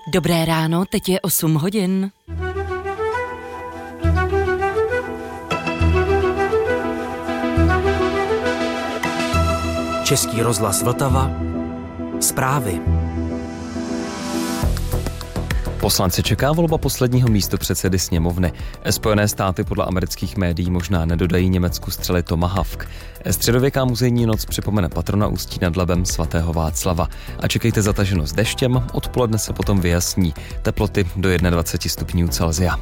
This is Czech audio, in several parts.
Dobré ráno, teď je 8 hodin. Český rozhlas Vltava. Zprávy. Poslance čeká volba posledního místopředsedy sněmovny. Spojené státy podle amerických médií možná nedodají Německu střely Tomahawk. Středověká muzejní noc připomene patrona Ústí nad Labem svatého Václava. A čekejte zataženo s deštěm, odpoledne se potom vyjasní. Teploty do 21 stupňů Celsia.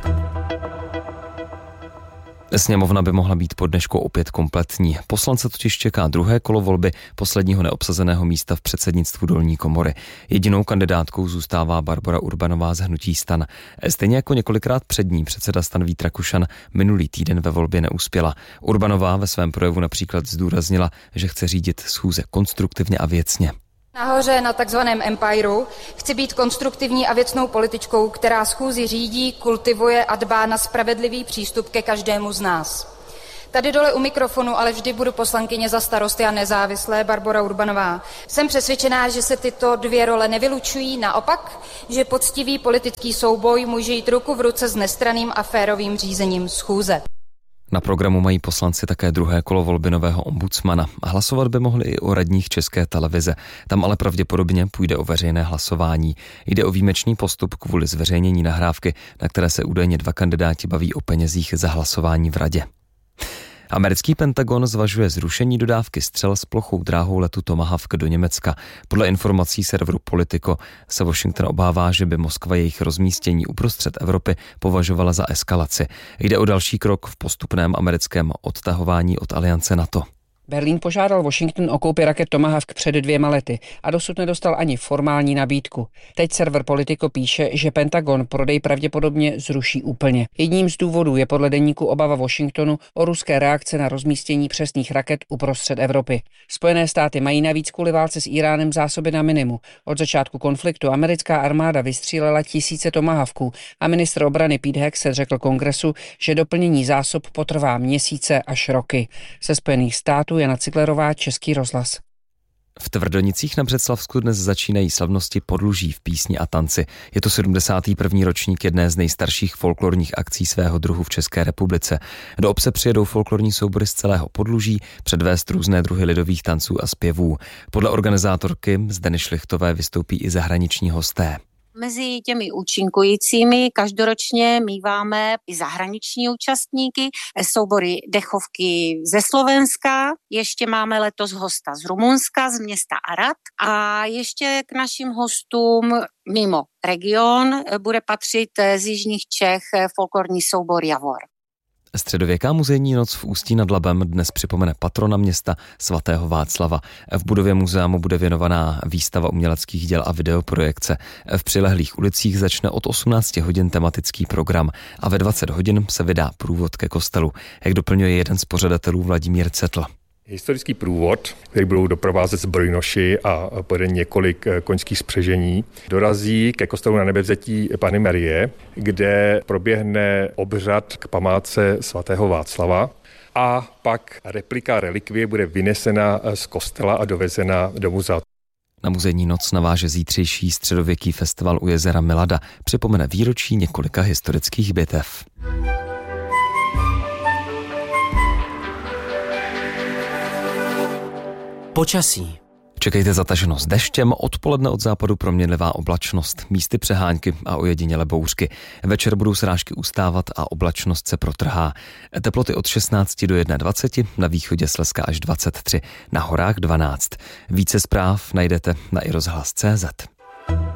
Sněmovna by mohla být po dnešku opět kompletní. Poslance totiž čeká druhé kolo volby posledního neobsazeného místa v předsednictvu dolní komory. Jedinou kandidátkou zůstává Barbora Urbanová z hnutí STAN. Stejně jako několikrát před ní předseda STAN Vít Rakušan minulý týden ve volbě neuspěla. Urbanová ve svém projevu například zdůraznila, že chce řídit schůze konstruktivně a věcně. Nahoře na takzvaném empireu chci být konstruktivní a věcnou političkou, která schůzi řídí, kultivuje a dbá na spravedlivý přístup ke každému z nás. Tady dole u mikrofonu ale vždy budu poslankyně za Starosty a nezávislé Barbora Urbanová. Jsem přesvědčená, že se tyto dvě role nevylučují, naopak, že poctivý politický souboj může jít ruku v ruce s nestranným a férovým řízením schůze. Na programu mají poslanci také druhé kolo volby nového ombudsmana. Hlasovat by mohli i o radních České televize. Tam ale pravděpodobně půjde o veřejné hlasování. Jde o výjimečný postup kvůli zveřejnění nahrávky, na které se údajně dva kandidáti baví o penězích za hlasování v radě. Americký Pentagon zvažuje zrušení dodávky střel s plochou dráhou letu Tomahawk do Německa. Podle informací serveru Politico se Washington obává, že by Moskva jejich rozmístění uprostřed Evropy považovala za eskalaci. Jde o další krok v postupném americkém odtahování od aliance NATO. Berlín požádal Washington o koupi raket Tomahawk před 2 lety a dosud nedostal ani formální nabídku. Teď server Politico píše, že Pentagon prodej pravděpodobně zruší úplně. Jedním z důvodů je podle deníku obava Washingtonu o ruské reakce na rozmístění přesných raket uprostřed Evropy. Spojené státy mají navíc kvůli válce s Íránem zásoby na minimum. Od začátku konfliktu americká armáda vystřílela tisíce Tomahawků a ministr obrany Pete Hegseth řekl Kongresu, že doplnění zásob potrvá měsíce až roky. Ze Spojených států Jana Ciglerová, Český rozhlas. V Tvrdonicích na Břeclavsku dnes začínají slavnosti Podluží v písni a tanci. Je to 71. ročník jedné z nejstarších folklorních akcí svého druhu v České republice. Do obce přijedou folklorní soubory z celého Podluží předvést různé druhy lidových tanců a zpěvů. Podle organizátorky Zdeny Šlichtové vystoupí i zahraniční hosté. Mezi těmi účinkujícími každoročně míváme i zahraniční účastníky, soubory dechovky ze Slovenska, ještě máme letos hosta z Rumunska, z města Arad a ještě k našim hostům mimo region bude patřit z jižních Čech folklorní soubor Javor. Středověká muzejní noc v Ústí nad Labem dnes připomene patrona města svatého Václava. V budově muzea mu bude věnovaná výstava uměleckých děl a videoprojekce. V přilehlých ulicích začne od 18 hodin tematický program a ve 20 hodin se vydá průvod ke kostelu, jak doplňuje jeden z pořadatelů Vladimír Cetl. Historický průvod, který budou doprovázet zbrojnoši a pojede několik koňských spřežení, dorazí ke kostelu Na Nebevzetí Panny Marie, kde proběhne obřad k památce svatého Václava a pak replika relikvie bude vynesena z kostela a dovezena do muzea. Na muzejní noc naváže zítřejší středověký festival u jezera Milada, připomene výročí několika historických bitev. Počasí. Čekejte zataženo s deštěm, odpoledne od západu proměnlivá oblačnost, místy přehánky a ojediněle bouřky. Večer budou srážky ustávat a oblačnost se protrhá. Teploty od 16 do 21, na východě Slezska až 23, na horách 12. Více zpráv najdete na iRozhlas.cz.